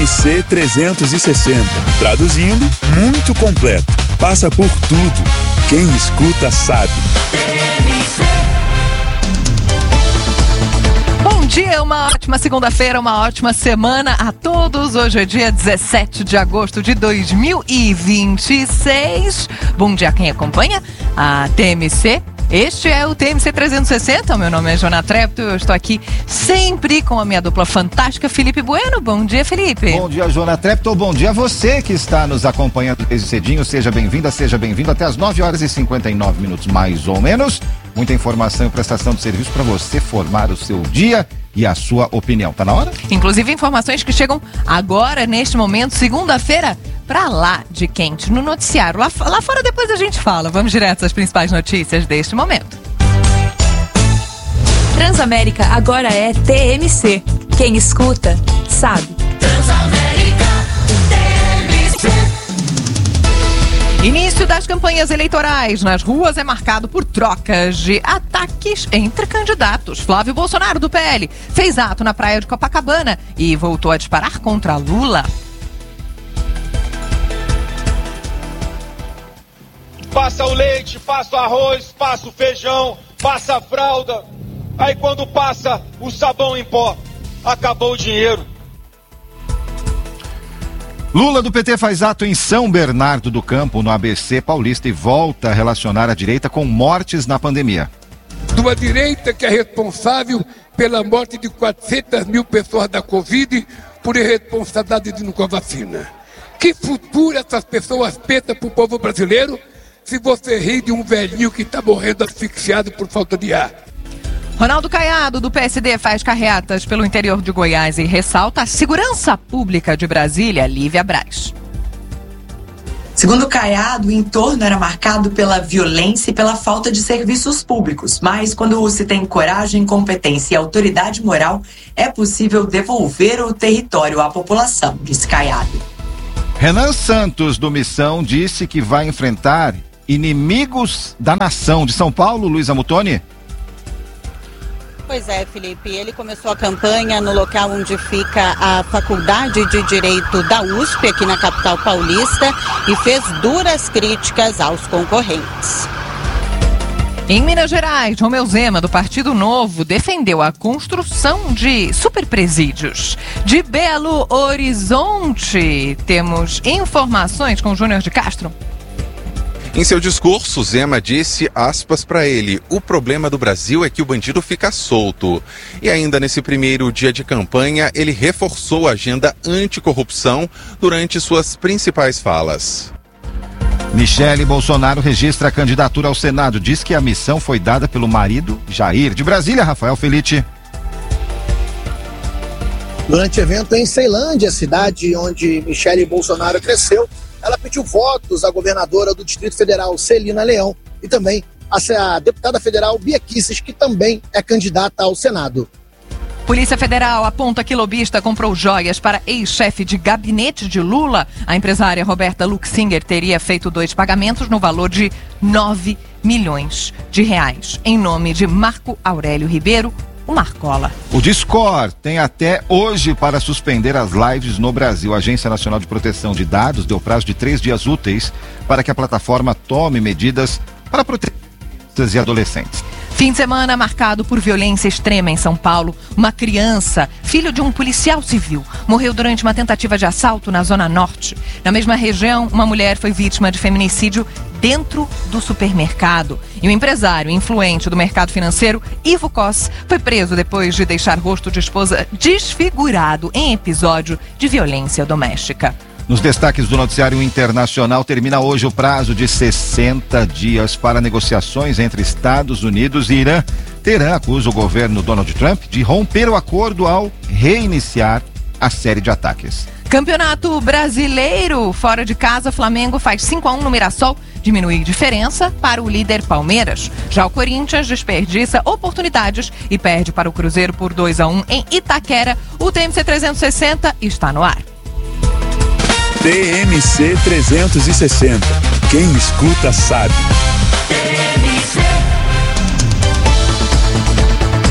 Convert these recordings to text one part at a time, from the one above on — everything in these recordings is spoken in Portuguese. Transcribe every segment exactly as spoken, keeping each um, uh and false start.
C trezentos e sessenta. Traduzindo, muito completo. Passa por tudo. Quem escuta sabe. Bom dia, uma ótima segunda-feira, uma ótima semana a todos. Hoje é dia dezessete de agosto de dois mil e vinte e seis. Bom dia a quem acompanha a T M C. Este é o T M C trezentos e sessenta, meu nome é Jona Trepto, eu estou aqui sempre com a minha dupla fantástica, Felipe Bueno. Bom dia, Felipe. Bom dia, Jona Trepto, bom dia a você que está nos acompanhando desde cedinho, seja bem-vinda, seja bem-vindo até as nove horas e cinquenta e nove minutos, mais ou menos. Muita informação e prestação de serviço para você formar o seu dia e a sua opinião. Tá na hora? Inclusive informações que chegam agora, neste momento, segunda-feira, pra lá de quente, no noticiário. Lá, lá fora depois a gente fala. Vamos direto às principais notícias deste momento. Transamérica agora é T M C. Quem escuta, sabe. Transamérica, T M C. Início das campanhas eleitorais nas ruas é marcado por trocas de ataques entre candidatos. Flávio Bolsonaro, do P L, fez ato na praia de Copacabana e voltou a disparar contra Lula. Passa o leite, passa o arroz, passa o feijão, passa a fralda. Aí quando passa o sabão em pó, acabou o dinheiro. Lula do P T faz ato em São Bernardo do Campo, no A B C Paulista, e volta a relacionar a direita com mortes na pandemia. De uma direita que é responsável pela morte de quatrocentas mil pessoas da Covid por irresponsabilidade com a vacina. Que futuro essas pessoas pensam para o povo brasileiro se você ri de um velhinho que está morrendo asfixiado por falta de ar? Ronaldo Caiado, do P S D, faz carreatas pelo interior de Goiás e ressalta a segurança pública de Brasília. Lívia Braz. Segundo Caiado, o entorno era marcado pela violência e pela falta de serviços públicos. Mas quando se tem coragem, competência e autoridade moral, é possível devolver o território à população, disse Caiado. Renan Santos, do Missão, disse que vai enfrentar inimigos da nação. De São Paulo, Luísa Mutoni. Pois é, Felipe, ele começou a campanha no local onde fica a Faculdade de Direito da U S P, aqui na capital paulista, e fez duras críticas aos concorrentes. Em Minas Gerais, Romeu Zema, do Partido Novo, defendeu a construção de superpresídios. De Belo Horizonte, temos informações com Júnior de Castro. Em seu discurso, Zema disse, aspas para ele, o problema do Brasil é que o bandido fica solto. E ainda nesse primeiro dia de campanha, ele reforçou a agenda anticorrupção durante suas principais falas. Michele Bolsonaro registra a candidatura ao Senado. Diz que a missão foi dada pelo marido Jair. De Brasília, Rafael Felitti. Durante evento em Ceilândia, cidade onde Michele Bolsonaro cresceu, ela pediu votos à governadora do Distrito Federal, Celina Leão, e também a deputada federal Bia Kicis, que também é candidata ao Senado. Polícia Federal aponta que lobista comprou joias para ex-chefe de gabinete de Lula. A empresária Roberta Luxinger teria feito dois pagamentos no valor de nove milhões de reais, em nome de Marco Aurélio Ribeiro, o Marcola. O Discord tem até hoje para suspender as lives no Brasil. A Agência Nacional de Proteção de Dados deu prazo de três dias úteis para que a plataforma tome medidas para proteger crianças e adolescentes. Fim de semana marcado por violência extrema em São Paulo. Uma criança, filho de um policial civil, morreu durante uma tentativa de assalto na Zona Norte. Na mesma região, uma mulher foi vítima de feminicídio dentro do supermercado. E o empresário influente do mercado financeiro, Ivo Cos, foi preso depois de deixar o rosto de esposa desfigurado em episódio de violência doméstica. Nos destaques do noticiário internacional, termina hoje o prazo de sessenta dias para negociações entre Estados Unidos e Irã. Teherã acusa o governo Donald Trump de romper o acordo ao reiniciar a série de ataques. Campeonato Brasileiro, fora de casa, Flamengo faz cinco a um no Mirassol, diminui diferença para o líder Palmeiras. Já o Corinthians desperdiça oportunidades e perde para o Cruzeiro por dois a um em Itaquera. O T M C trezentos e sessenta está no ar. T M C trezentos e sessenta. Quem escuta sabe.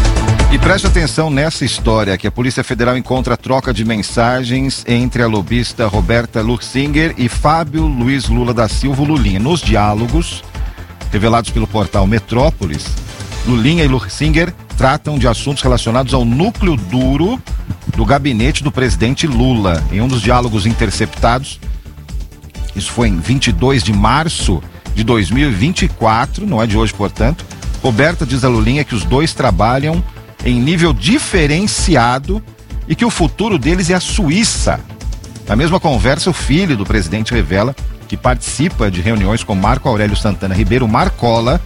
E preste atenção nessa história, que a Polícia Federal encontra a troca de mensagens entre a lobista Roberta Lursinger e Fábio Luiz Lula da Silva Lulinha. Nos diálogos revelados pelo portal Metrópolis, Lulinha e Lursinger tratam de assuntos relacionados ao núcleo duro do gabinete do presidente Lula. Em um dos diálogos interceptados, isso foi em vinte e dois de março de dois mil e vinte e quatro, não é de hoje, portanto, Roberta diz a Lulinha que os dois trabalham em nível diferenciado e que o futuro deles é a Suíça. Na mesma conversa, o filho do presidente revela que participa de reuniões com Marco Aurélio Santana Ribeiro Marcola,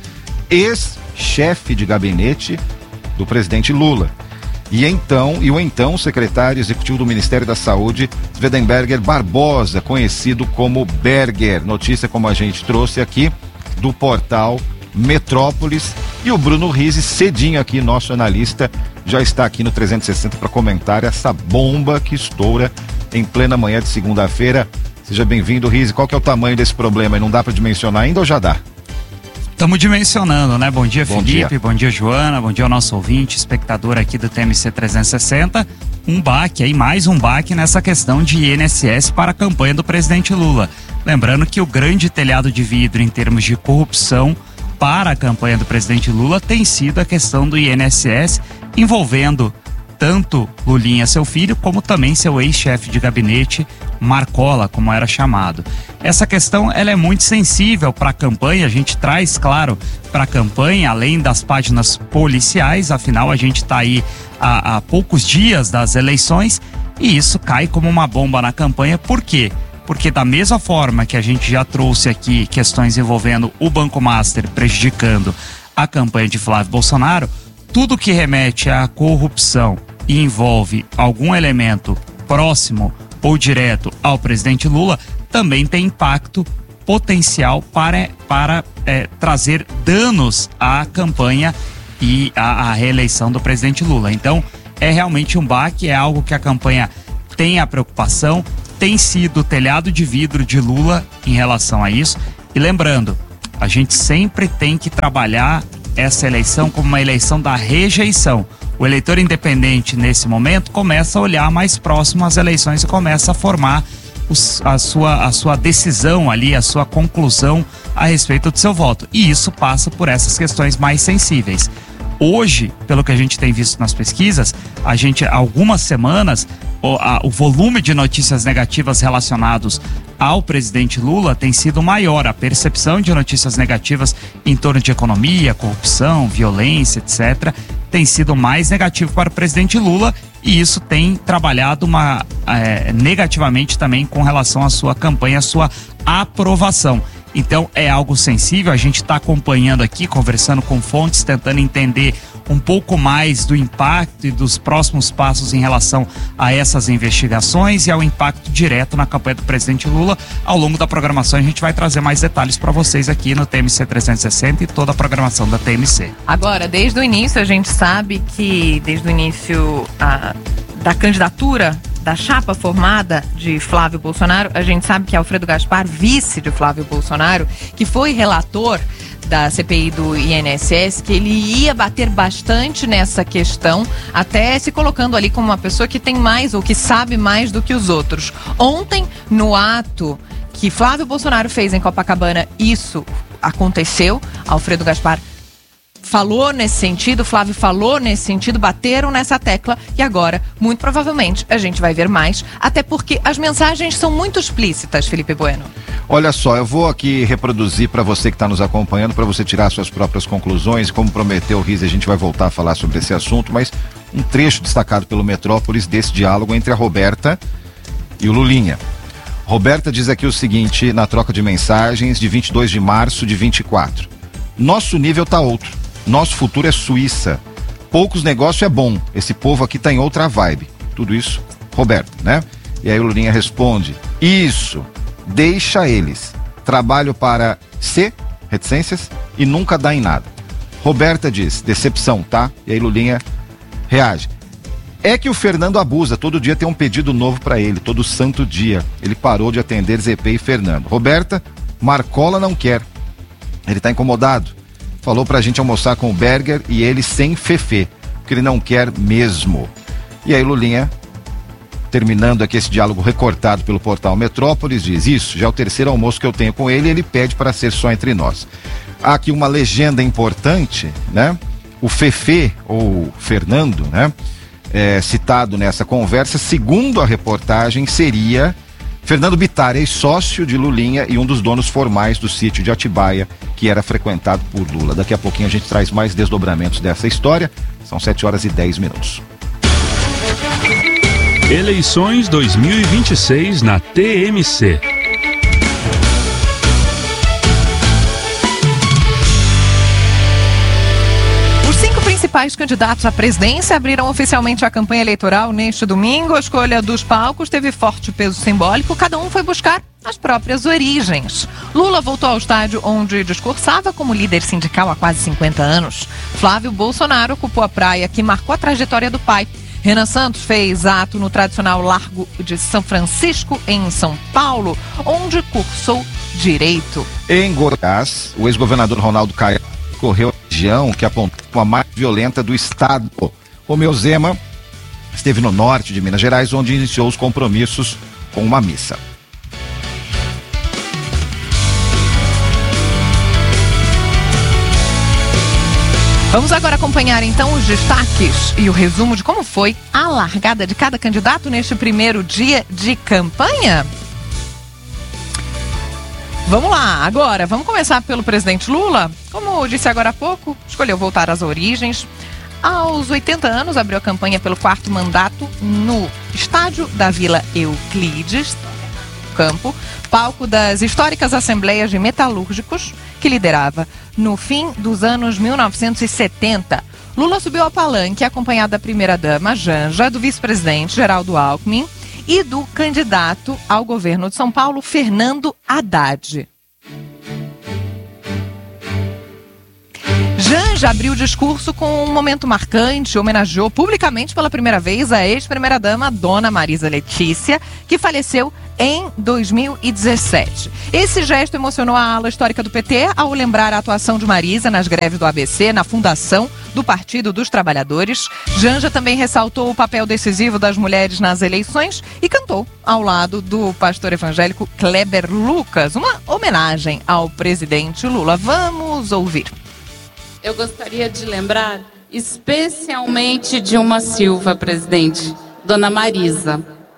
ex-chefe de gabinete do presidente Lula. E então, e o então secretário executivo do Ministério da Saúde, Swedenberger Barbosa, conhecido como Berger. Notícia, como a gente trouxe aqui, do portal Metrópolis. E o Bruno Rizzi, cedinho aqui, nosso analista, já está aqui no trezentos e sessenta para comentar essa bomba que estoura em plena manhã de segunda-feira. Seja bem-vindo, Rizzi. Qual que é o tamanho desse problema? Não dá para dimensionar ainda ou já dá? Estamos dimensionando, né? Bom dia, Bom Felipe. dia. Bom dia, Joana. Bom dia ao nosso ouvinte, espectador aqui do T M C trezentos e sessenta. Um baque aí, mais um baque nessa questão de I N S S para a campanha do presidente Lula. Lembrando que o grande telhado de vidro em termos de corrupção para a campanha do presidente Lula tem sido a questão do I N S S, envolvendo tanto Lulinha, seu filho, como também seu ex-chefe de gabinete, Marcola, como era chamado. Essa questão ela é muito sensível para a campanha, a gente traz, claro, para a campanha, além das páginas policiais, afinal a gente está aí há, há poucos dias das eleições e isso cai como uma bomba na campanha. Por quê? Porque da mesma forma que a gente já trouxe aqui questões envolvendo o Banco Master prejudicando a campanha de Flávio Bolsonaro, tudo que remete à corrupção e envolve algum elemento próximo ou direto ao presidente Lula também tem impacto potencial para, para é, trazer danos à campanha e à, à reeleição do presidente Lula. Então é realmente um baque, é algo que a campanha tem a preocupação, tem sido o telhado de vidro de Lula em relação a isso. E lembrando, a gente sempre tem que trabalhar essa eleição como uma eleição da rejeição. O eleitor independente, nesse momento, começa a olhar mais próximo às eleições e começa a formar os, a, sua, a sua decisão ali, a sua conclusão a respeito do seu voto. E isso passa por essas questões mais sensíveis. Hoje, pelo que a gente tem visto nas pesquisas, a gente, há algumas semanas, o, a, o volume de notícias negativas relacionados ao presidente Lula tem sido maior. A percepção de notícias negativas em torno de economia, corrupção, violência, etcétera, tem sido mais negativo para o presidente Lula e isso tem trabalhado uma, é, negativamente também com relação à sua campanha, à sua aprovação. Então é algo sensível, a gente está acompanhando aqui, conversando com fontes, tentando entender um pouco mais do impacto e dos próximos passos em relação a essas investigações e ao impacto direto na campanha do presidente Lula. Ao longo da programação a gente vai trazer mais detalhes para vocês aqui no T M C trezentos e sessenta e toda a programação da T M C. Agora, desde o início a gente sabe que, desde o início a, da candidatura da chapa formada de Flávio Bolsonaro, a gente sabe que Alfredo Gaspar, vice de Flávio Bolsonaro, que foi relator da C P I do I N S S, que ele ia bater bastante nessa questão, até se colocando ali como uma pessoa que tem mais ou que sabe mais do que os outros. Ontem, no ato que Flávio Bolsonaro fez em Copacabana, isso aconteceu. Alfredo Gaspar falou nesse sentido, Flávio falou nesse sentido, bateram nessa tecla e agora, muito provavelmente, a gente vai ver mais, até porque as mensagens são muito explícitas, Felipe Bueno. Olha só, eu vou aqui reproduzir para você que está nos acompanhando, para você tirar suas próprias conclusões. Como prometeu o Rizzi, a gente vai voltar a falar sobre esse assunto, mas um trecho destacado pelo Metrópolis desse diálogo entre a Roberta e o Lulinha. Roberta diz aqui o seguinte, na troca de mensagens de vinte e dois de março de vinte e quatro. Nosso nível tá outro. Nosso futuro é Suíça. Poucos negócios é bom. Esse povo aqui tá em outra vibe. Tudo isso, Roberto, né? E aí o Lulinha responde: isso, deixa eles. Trabalho para ser, reticências, e nunca dá em nada. Roberta diz: decepção, tá? E aí Lulinha reage: é que o Fernando abusa. Todo dia tem um pedido novo para ele. Todo santo dia. Ele parou de atender Z P e Fernando. Roberta: Marcola não quer. Ele tá incomodado. Falou pra gente almoçar com o Berger e ele sem fefê. porque ele não quer mesmo. E aí Lulinha, terminando aqui esse diálogo recortado pelo portal Metrópolis, diz: isso, já é o terceiro almoço que eu tenho com ele e ele pede para ser só entre nós. Há aqui uma legenda importante, né? O Fefe, ou Fernando, né? É, citado nessa conversa, segundo a reportagem, seria Fernando Bittar, ex-sócio de Lulinha e um dos donos formais do sítio de Atibaia, que era frequentado por Lula. Daqui a pouquinho a gente traz mais desdobramentos dessa história. São sete horas e dez minutos. Eleições dois mil e vinte e seis na T M C. Os cinco principais candidatos à presidência abriram oficialmente a campanha eleitoral neste domingo. A escolha dos palcos teve forte peso simbólico. Cada um foi buscar as próprias origens. Lula voltou ao estádio onde discursava como líder sindical há quase cinquenta anos. Flávio Bolsonaro ocupou a praia que marcou a trajetória do pai. Renan Santos fez ato no tradicional Largo de São Francisco, em São Paulo, onde cursou Direito. Em Goiás, o ex-governador Ronaldo Caiado correu a região que apontou como a mais violenta do estado. Romeu Zema esteve no norte de Minas Gerais, onde iniciou os compromissos com uma missa. Vamos agora acompanhar então os destaques e o resumo de como foi a largada de cada candidato neste primeiro dia de campanha. Vamos lá, agora, vamos começar pelo presidente Lula. Como disse agora há pouco, escolheu voltar às origens. Aos oitenta anos, abriu a campanha pelo quarto mandato no estádio da Vila Euclides, Campo, palco das históricas Assembleias de Metalúrgicos, que liderava no fim dos anos mil novecentos e setenta. Lula subiu ao palanque acompanhado da primeira-dama Janja, do vice-presidente Geraldo Alckmin e do candidato ao governo de São Paulo, Fernando Haddad. Janja abriu o discurso com um momento marcante, homenageou publicamente pela primeira vez a ex-primeira-dama Dona Marisa Letícia, que faleceu em dois mil e dezessete. Esse gesto emocionou a ala histórica do P T ao lembrar a atuação de Marisa nas greves do A B C, na fundação do Partido dos Trabalhadores. Janja também ressaltou o papel decisivo das mulheres nas eleições e cantou ao lado do pastor evangélico Kleber Lucas, uma homenagem ao presidente Lula. Vamos ouvir. Eu gostaria de lembrar especialmente de uma Silva, presidente, Dona Marisa.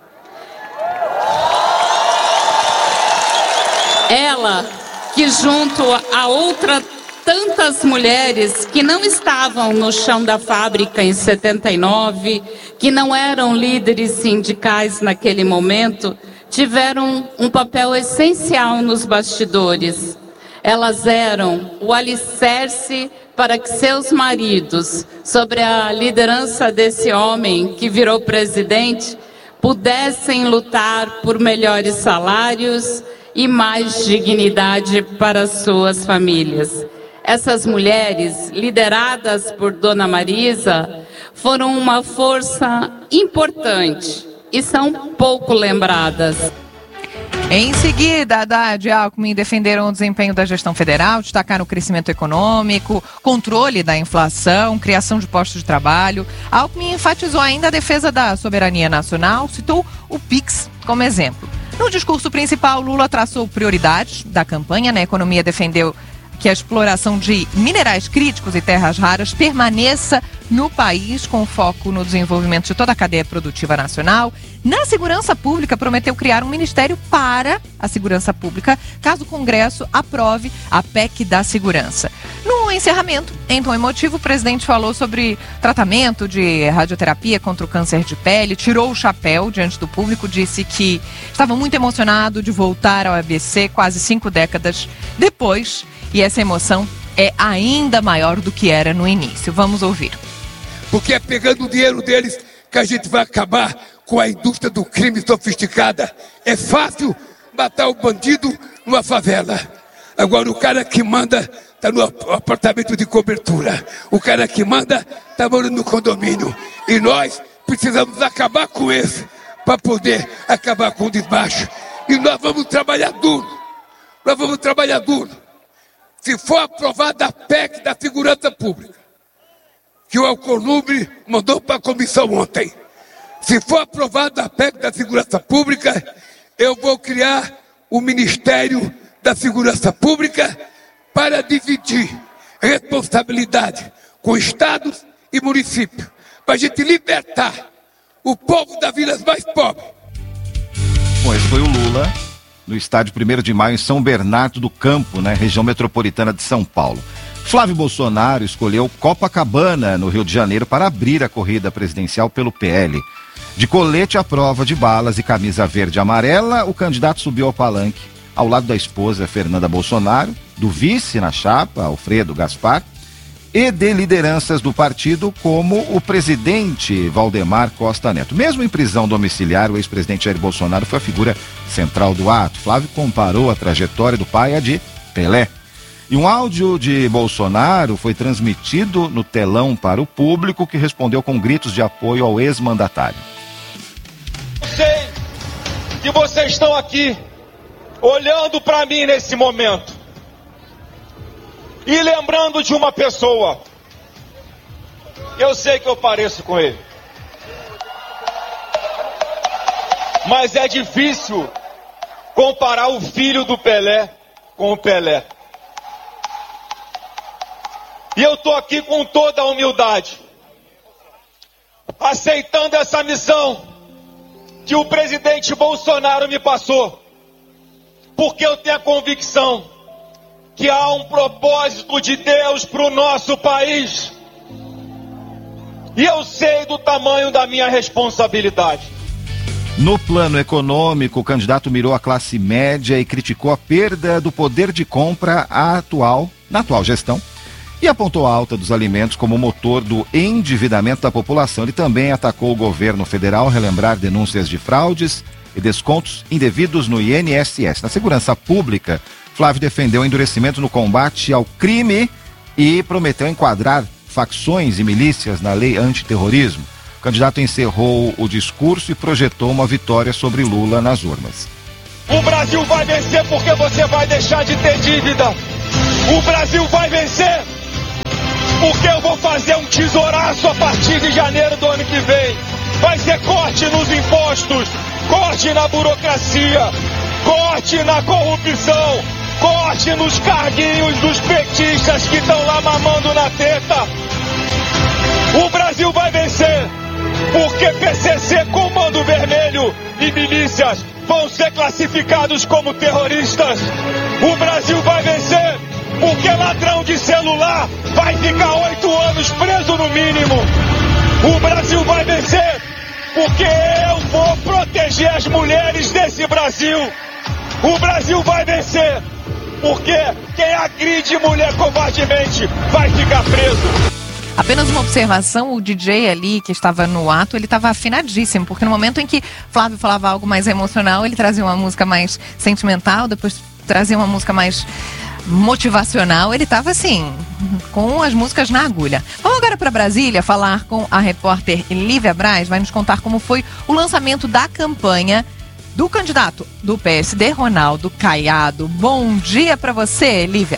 Ela que junto a outras tantas mulheres que não estavam no chão da fábrica em setenta e nove, que não eram líderes sindicais naquele momento, tiveram um papel essencial nos bastidores. Elas eram o alicerce para que seus maridos, sobre a liderança desse homem que virou presidente, pudessem lutar por melhores salários e mais dignidade para suas famílias. Essas mulheres, lideradas por Dona Marisa, foram uma força importante e são pouco lembradas. Em seguida, Haddad e Alckmin defenderam o desempenho da gestão federal, destacaram o crescimento econômico, controle da inflação, criação de postos de trabalho. Alckmin enfatizou ainda a defesa da soberania nacional, citou o Pix como exemplo. No discurso principal, Lula traçou prioridades da campanha. Na economia, defendeu que a exploração de minerais críticos e terras raras permaneça no país, com foco no desenvolvimento de toda a cadeia produtiva nacional. Na segurança pública, prometeu criar um ministério para a segurança pública, caso o Congresso aprove a P E C da segurança. No encerramento, em tom emotivo, o presidente falou sobre tratamento de radioterapia contra o câncer de pele, tirou o chapéu diante do público, disse que estava muito emocionado de voltar ao A B C quase cinco décadas depois, e essa emoção é ainda maior do que era no início. Vamos ouvir. Porque é pegando o dinheiro deles que a gente vai acabar com a indústria do crime sofisticada. É fácil matar o bandido numa favela. Agora o cara que manda está no apartamento de cobertura. O cara que manda está morando no condomínio. E nós precisamos acabar com esse para poder acabar com o desbaixo. E nós vamos trabalhar duro. Nós vamos trabalhar duro. Se for aprovada a P E C da segurança pública, que o Alcolumbre mandou para a comissão ontem. Se for aprovada a P E C da Segurança Pública, eu vou criar o Ministério da Segurança Pública para dividir responsabilidade com estados e municípios, para a gente libertar o povo das vilas mais pobres. Bom, esse foi o Lula no estádio primeiro de maio em São Bernardo do Campo, na região metropolitana de São Paulo. Flávio Bolsonaro escolheu Copacabana, no Rio de Janeiro, para abrir a corrida presidencial pelo P L. De colete à prova de balas e camisa verde e amarela, o candidato subiu ao palanque ao lado da esposa Fernanda Bolsonaro, do vice na chapa, Alfredo Gaspar, e de lideranças do partido como o presidente Valdemar Costa Neto. Mesmo em prisão domiciliar, o ex-presidente Jair Bolsonaro foi a figura central do ato. Flávio comparou a trajetória do pai à de Pelé. E um áudio de Bolsonaro foi transmitido no telão para o público, que respondeu com gritos de apoio ao ex-mandatário. Eu sei que vocês estão aqui olhando para mim nesse momento e lembrando de uma pessoa. Eu sei que eu pareço com ele, mas é difícil comparar o filho do Pelé com o Pelé. E eu estou aqui com toda a humildade, aceitando essa missão que o presidente Bolsonaro me passou, porque eu tenho a convicção que há um propósito de Deus para o nosso país. E eu sei do tamanho da minha responsabilidade. No plano econômico, o candidato mirou a classe média e criticou a perda do poder de compra atual, na atual gestão, e apontou a alta dos alimentos como motor do endividamento da população. Ele também atacou o governo federal, relembrar denúncias de fraudes e descontos indevidos no I N S S. Na segurança pública, Flávio defendeu o endurecimento no combate ao crime e prometeu enquadrar facções e milícias na lei antiterrorismo. O candidato encerrou o discurso e projetou uma vitória sobre Lula nas urnas. O Brasil vai vencer porque você vai deixar de ter dívida. O Brasil vai vencer porque eu vou fazer um tesouraço a partir de janeiro do ano que vem. Vai ser corte nos impostos, corte na burocracia, corte na corrupção, corte nos carguinhos dos petistas que estão lá mamando na teta. O Brasil vai vencer porque P C C, Comando Vermelho e milícias vão ser classificados como terroristas. O Brasil vai vencer porque ladrão de celular vai ficar oito anos preso no mínimo. O Brasil vai vencer porque eu vou proteger as mulheres desse Brasil. O Brasil vai vencer porque quem agride mulher covardemente vai ficar preso. Apenas uma observação, o D J ali que estava no ato, ele estava afinadíssimo, porque no momento em que Flávio falava algo mais emocional, ele trazia uma música mais sentimental, depois trazia uma música mais motivacional, ele estava assim, com as músicas na agulha. Vamos agora para Brasília falar com a repórter Lívia Braz, vai nos contar como foi o lançamento da campanha do candidato do P S D, Ronaldo Caiado. Bom dia para você, Lívia.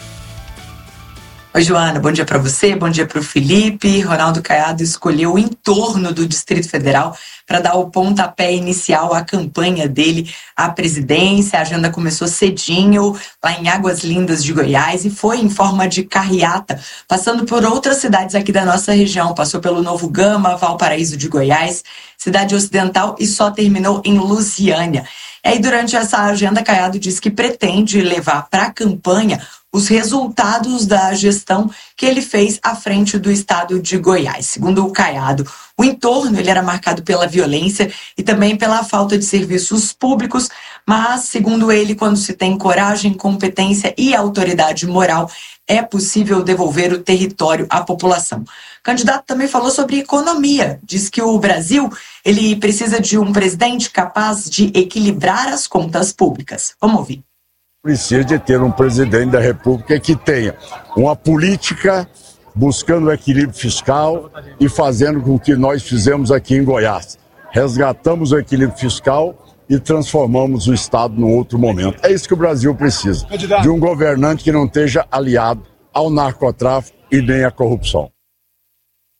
Oi, Joana, bom dia para você, bom dia para o Felipe. Ronaldo Caiado escolheu o entorno do Distrito Federal para dar o pontapé inicial à campanha dele à presidência. A agenda começou cedinho, lá em Águas Lindas de Goiás, e foi em forma de carreata, passando por outras cidades aqui da nossa região. Passou pelo Novo Gama, Valparaíso de Goiás, Cidade Ocidental, e só terminou em Lusiânia. E aí, durante essa agenda, Caiado disse que pretende levar para a campanha os resultados da gestão que ele fez à frente do estado de Goiás. Segundo o Caiado, o entorno ele era marcado pela violência e também pela falta de serviços públicos, mas, segundo ele, quando se tem coragem, competência e autoridade moral, é possível devolver o território à população. O candidato também falou sobre economia. Diz que o Brasil ele precisa de um presidente capaz de equilibrar as contas públicas. Vamos ouvir. Precisa de ter um presidente da República que tenha uma política buscando o equilíbrio fiscal e fazendo com que nós fizemos aqui em Goiás. Resgatamos o equilíbrio fiscal e transformamos o Estado num outro momento. É isso que o Brasil precisa, de um governante que não esteja aliado ao narcotráfico e nem à corrupção.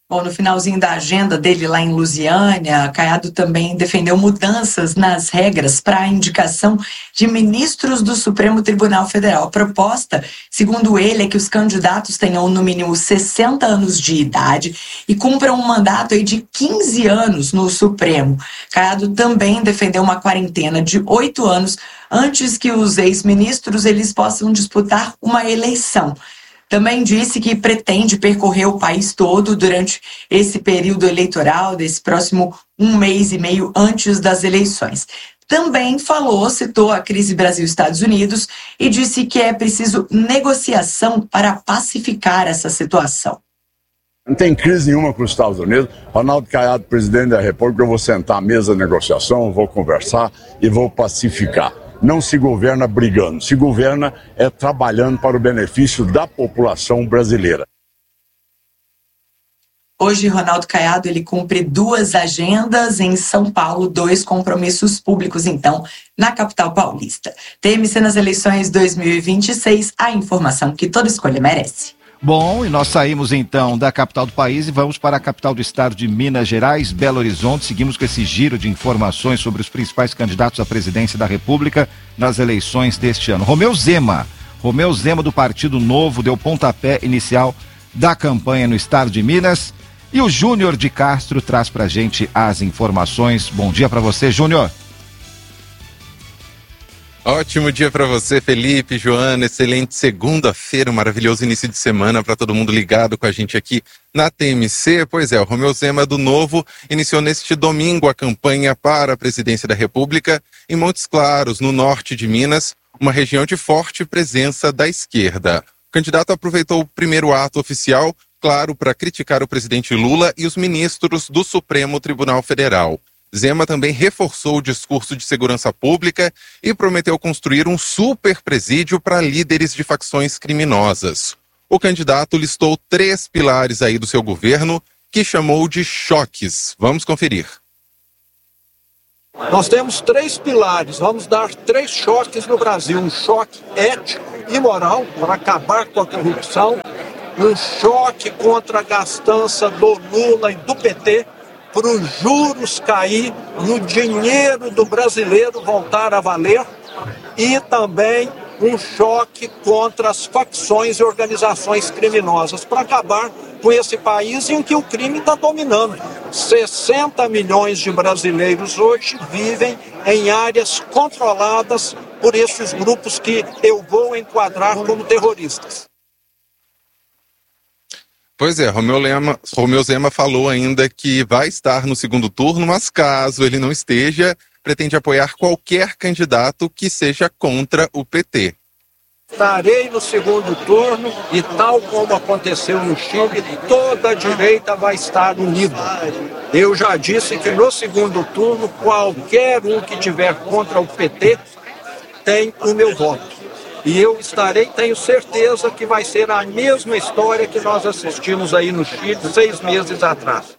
Bom, no finalzinho da agenda dele lá em Lusiânia, Caiado também defendeu mudanças nas regras para a indicação de ministros do Supremo Tribunal Federal. A proposta, segundo ele, é que os candidatos tenham no mínimo sessenta anos de idade e cumpram um mandato aí de quinze anos no Supremo. Caiado também defendeu uma quarentena de oito anos antes que os ex-ministros eles possam disputar uma eleição. Também disse que pretende percorrer o país todo durante esse período eleitoral, desse próximo um mês e meio antes das eleições. Também falou, citou a crise Brasil-Estados Unidos e disse que é preciso negociação para pacificar essa situação. Não tem crise nenhuma com os Estados Unidos. Ronaldo Caiado, presidente da República, eu vou sentar à mesa de negociação, vou conversar e vou pacificar. Não se governa brigando, se governa é trabalhando para o benefício da população brasileira. Hoje, Ronaldo Caiado ele cumpre duas agendas em São Paulo, dois compromissos públicos, então, na capital paulista. T M C nas eleições dois mil e vinte e seis, a informação que toda escolha merece. Bom, e nós saímos então da capital do país e vamos para a capital do estado de Minas Gerais, Belo Horizonte. Seguimos com esse giro de informações sobre os principais candidatos à presidência da República nas eleições deste ano. Romeu Zema, Romeu Zema do Partido Novo deu pontapé inicial da campanha no estado de Minas e o Júnior de Castro traz pra gente as informações. Bom dia para você, Júnior. Ótimo dia para você, Felipe, Joana, excelente segunda-feira, um maravilhoso início de semana para todo mundo ligado com a gente aqui na T M C. Pois é, o Romeu Zema do Novo iniciou neste domingo a campanha para a presidência da República em Montes Claros, no norte de Minas, uma região de forte presença da esquerda. O candidato aproveitou o primeiro ato oficial, claro, para criticar o presidente Lula e os ministros do Supremo Tribunal Federal. Zema também reforçou o discurso de segurança pública e prometeu construir um super presídio para líderes de facções criminosas. O candidato listou três pilares aí do seu governo, que chamou de choques. Vamos conferir. Nós temos três pilares, vamos dar três choques no Brasil. Um choque ético e moral para acabar com a corrupção, um choque contra a gastança do Lula e do P T, para os juros cair, no dinheiro do brasileiro voltar a valer, e também um choque contra as facções e organizações criminosas, para acabar com esse país em que o crime está dominando. sessenta milhões de brasileiros hoje vivem em áreas controladas por esses grupos que eu vou enquadrar como terroristas. Pois é, Romeu, Lema, Romeu Zema falou ainda que vai estar no segundo turno, mas caso ele não esteja, pretende apoiar qualquer candidato que seja contra o P T. Estarei no segundo turno e, tal como aconteceu no Chile, toda a direita vai estar unida. Eu já disse que no segundo turno, qualquer um que tiver contra o P T tem o meu voto. E eu estarei, tenho certeza que vai ser a mesma história que nós assistimos aí no Chile seis meses atrás.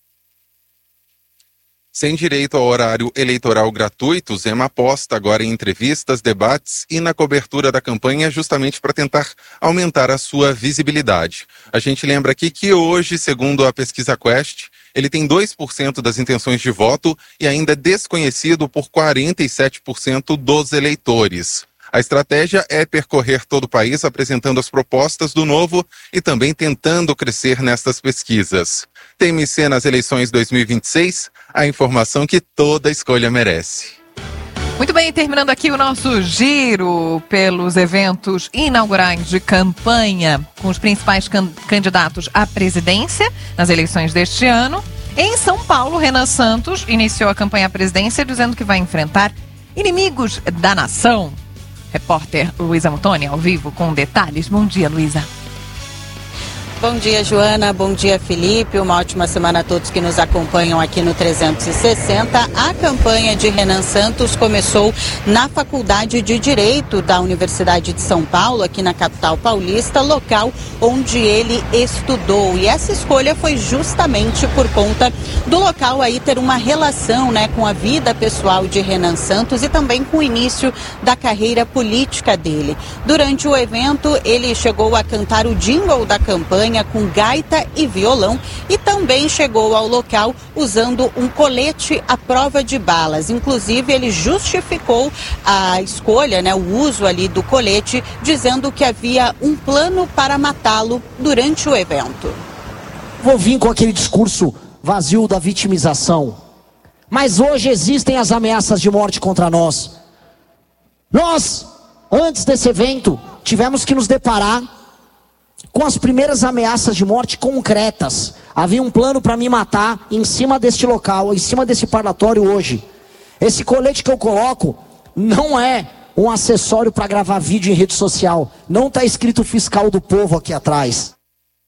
Sem direito ao horário eleitoral gratuito, Zema aposta agora em entrevistas, debates e na cobertura da campanha justamente para tentar aumentar a sua visibilidade. A gente lembra aqui que hoje, segundo a pesquisa Quest, ele tem dois por cento das intenções de voto e ainda é desconhecido por quarenta e sete por cento dos eleitores. A estratégia é percorrer todo o país apresentando as propostas do Novo e também tentando crescer nestas pesquisas. T M C nas eleições dois mil e vinte e seis, a informação que toda escolha merece. Muito bem, terminando aqui o nosso giro pelos eventos inaugurais de campanha com os principais can- candidatos à presidência nas eleições deste ano. Em São Paulo, Renan Santos iniciou a campanha à presidência dizendo que vai enfrentar inimigos da nação. Repórter Luísa Mutoni, ao vivo, com detalhes. Bom dia, Luísa. Bom dia, Joana. Bom dia, Felipe. Uma ótima semana a todos que nos acompanham aqui no trezentos e sessenta. A campanha de Renan Santos começou na Faculdade de Direito da Universidade de São Paulo, aqui na capital paulista, local onde ele estudou. E essa escolha foi justamente por conta do local aí ter uma relação, né, com a vida pessoal de Renan Santos e também com o início da carreira política dele. Durante o evento, ele chegou a cantar o jingle da campanha campanha com gaita e violão e também chegou ao local usando um colete à prova de balas. Inclusive, ele justificou a escolha, né, o uso ali do colete, dizendo que havia um plano para matá-lo durante o evento. Vou vir com aquele discurso vazio da vitimização. Mas hoje existem as ameaças de morte contra nós. Nós, antes desse evento, tivemos que nos deparar com as primeiras ameaças de morte concretas. Havia um plano para me matar em cima deste local, em cima desse parlatório hoje. Esse colete que eu coloco não é um acessório para gravar vídeo em rede social. Não está escrito fiscal do povo aqui atrás.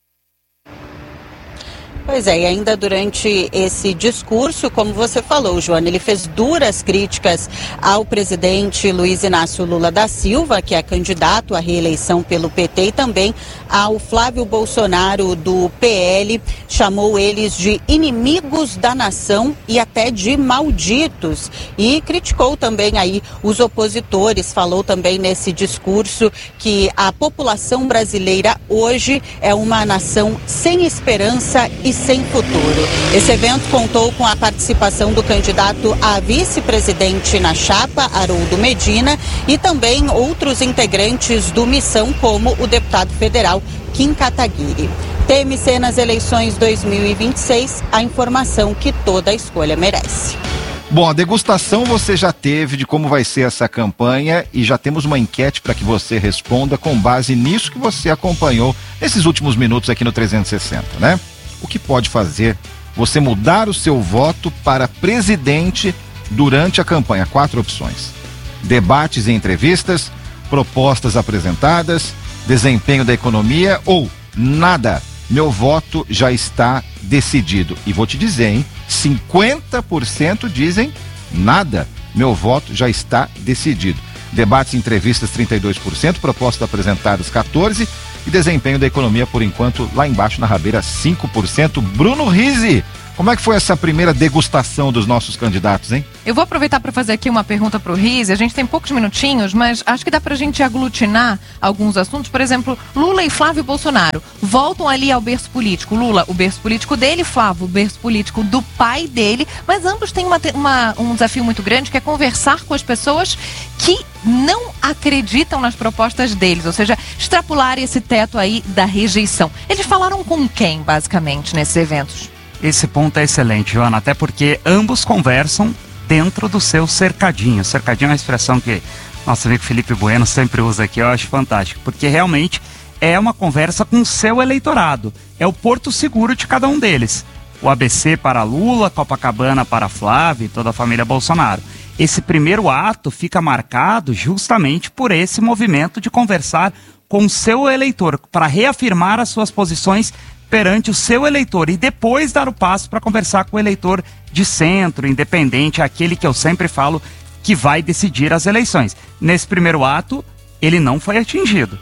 Pois é, e ainda durante esse discurso, como você falou, Joana, ele fez duras críticas ao presidente Luiz Inácio Lula da Silva, que é candidato à reeleição pelo P T, e também ao Flávio Bolsonaro do P L, chamou eles de inimigos da nação e até de malditos, e criticou também aí os opositores, falou também nesse discurso que a população brasileira hoje é uma nação sem esperança e sem futuro. Esse evento contou com a participação do candidato a vice-presidente na chapa, Haroldo Medina, e também outros integrantes do Missão, como o deputado federal Kim Kataguiri. T M C nas eleições dois mil e vinte e seis, a informação que toda escolha merece. Bom, a degustação você já teve de como vai ser essa campanha e já temos uma enquete para que você responda com base nisso que você acompanhou nesses últimos minutos aqui no trezentos e sessenta, né? O que pode fazer você mudar o seu voto para presidente durante a campanha? Quatro opções: debates e entrevistas, propostas apresentadas, desempenho da economia ou nada. Meu voto já está decidido. E vou te dizer, hein? cinquenta por cento dizem nada. Meu voto já está decidido. Debates e entrevistas, trinta e dois por cento. Propostas apresentadas, quatorze por cento. E desempenho da economia, por enquanto, lá embaixo na rabeira, cinco por cento. Bruno Rizzi, como é que foi essa primeira degustação dos nossos candidatos, hein? Eu vou aproveitar para fazer aqui uma pergunta para o Rizzi. A gente tem poucos minutinhos, mas acho que dá para a gente aglutinar alguns assuntos. Por exemplo, Lula e Flávio Bolsonaro voltam ali ao berço político. Lula, o berço político dele, Flávio, o berço político do pai dele. Mas ambos têm uma, uma, um desafio muito grande, que é conversar com as pessoas que não acreditam nas propostas deles, ou seja, extrapolar esse teto aí da rejeição. Eles falaram com quem, basicamente, nesses eventos? Esse ponto é excelente, Joana, até porque ambos conversam dentro do seu cercadinho. Cercadinho é uma expressão que nosso amigo Felipe Bueno sempre usa aqui, eu acho fantástico, porque realmente é uma conversa com o seu eleitorado, é o porto seguro de cada um deles. O A B C para Lula, Copacabana para Flávio e toda a família Bolsonaro. Esse primeiro ato fica marcado justamente por esse movimento de conversar com o seu eleitor, para reafirmar as suas posições perante o seu eleitor e depois dar o passo para conversar com o eleitor de centro, independente, aquele que eu sempre falo que vai decidir as eleições. Nesse primeiro ato, ele não foi atingido.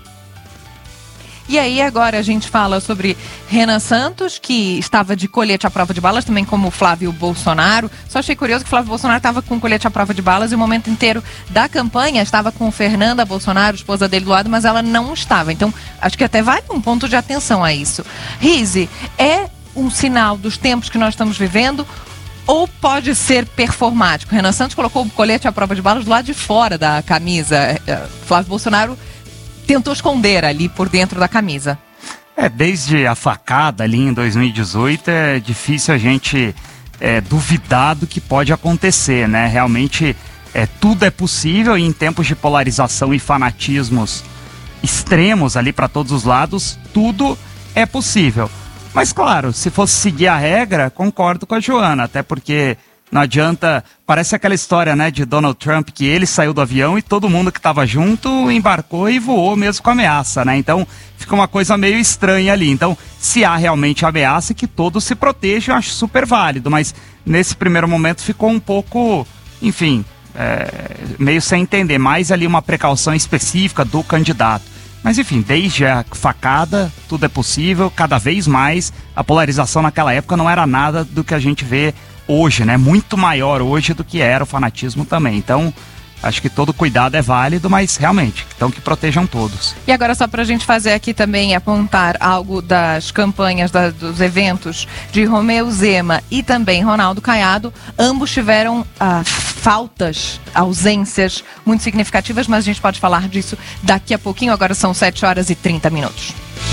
E aí agora a gente fala sobre Renan Santos, que estava de colete à prova de balas, também como Flávio Bolsonaro. Só achei curioso que Flávio Bolsonaro estava com colete à prova de balas e o momento inteiro da campanha estava com Fernanda Bolsonaro, esposa dele, do lado, mas ela não estava. Então, acho que até vale um ponto de atenção a isso. Rizzi, é um sinal dos tempos que nós estamos vivendo ou pode ser performático? Renan Santos colocou o colete à prova de balas do lado de fora da camisa. Flávio Bolsonaro tentou esconder ali por dentro da camisa. É, desde a facada ali em dois mil e dezoito é difícil a gente é, duvidar do que pode acontecer, né? Realmente é, tudo é possível e em tempos de polarização e fanatismos extremos ali para todos os lados, tudo é possível. Mas claro, se fosse seguir a regra, concordo com a Joana, até porque não adianta, parece aquela história, né, de Donald Trump, que ele saiu do avião e todo mundo que estava junto embarcou e voou mesmo com ameaça, né? Então fica uma coisa meio estranha ali. Então, se há realmente ameaça, que todos se protejam, eu acho super válido. Mas nesse primeiro momento ficou um pouco, enfim, é, meio sem entender. Mais ali uma precaução específica do candidato. Mas enfim, desde a facada, tudo é possível, cada vez mais. A polarização naquela época não era nada do que a gente vê hoje, né? Muito maior hoje do que era o fanatismo também. Então, Acho que todo cuidado é válido, mas realmente, então que protejam todos. E agora só para a gente fazer aqui também, apontar algo das campanhas, da, dos eventos de Romeu Zema e também Ronaldo Caiado, ambos tiveram ah, faltas, ausências muito significativas, mas a gente pode falar disso daqui a pouquinho. Agora são sete horas e trinta minutos.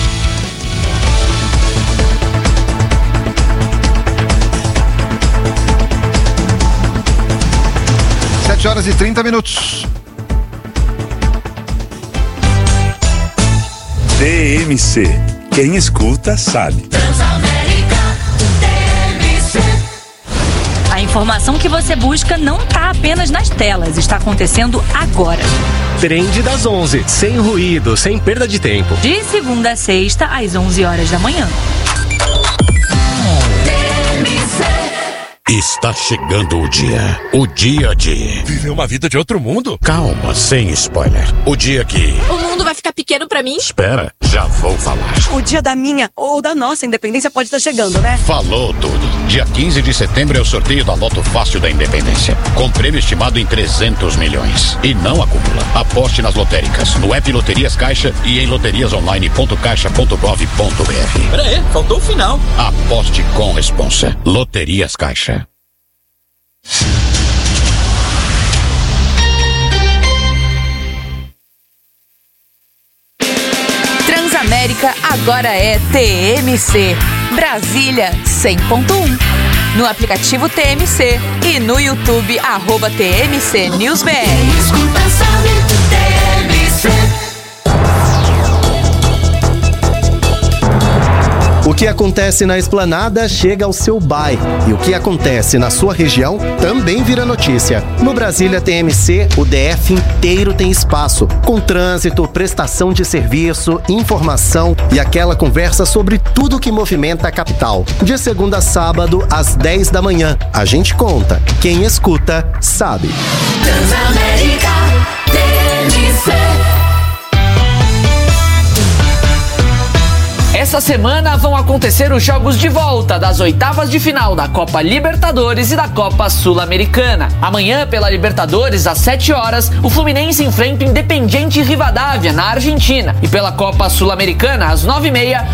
sete horas e trinta minutos. T M C. Quem escuta sabe. Transamérica T M C. A informação que você busca não está apenas nas telas, está acontecendo agora. Trend das onze, sem ruído, sem perda de tempo. De segunda a sexta, às onze horas da manhã. Está chegando o dia. O dia de... Viver uma vida de outro mundo? Calma, sem spoiler. O dia que... O mundo vai ficar pequeno pra mim? Espera, já vou falar. O dia da minha ou da nossa independência pode estar chegando, né? Falou tudo. Dia quinze de setembro é o sorteio da Loto Fácil da Independência. Com prêmio estimado em trezentos milhões. E não acumula. Aposte nas lotéricas, no app Loterias Caixa e em loterias online ponto caixa ponto gov ponto br. Pera aí, faltou o final. Aposte com responsa. Loterias Caixa. Transamérica agora é T M C. Brasília cem ponto um. No aplicativo T M C e no YouTube, arroba T M C News B R. Escuta, sabe, T M C. O que acontece na Esplanada chega ao seu bairro. E o que acontece na sua região também vira notícia. No Brasília T M C, o D F inteiro tem espaço. Com trânsito, prestação de serviço, informação e aquela conversa sobre tudo que movimenta a capital. De segunda a sábado, às dez da manhã. A gente conta. Quem escuta, sabe. Transamérica T M C. Essa semana vão acontecer os jogos de volta das oitavas de final da Copa Libertadores e da Copa Sul-Americana. Amanhã, pela Libertadores, às sete horas, o Fluminense enfrenta o Independiente Rivadavia, na Argentina. E pela Copa Sul-Americana, às nove e meia,